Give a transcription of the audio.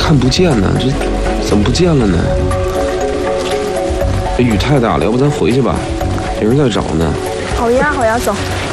看不见呢，这怎么不见了呢？这雨太大了，要不咱回去吧，有人在找呢。 好呀，好呀，走。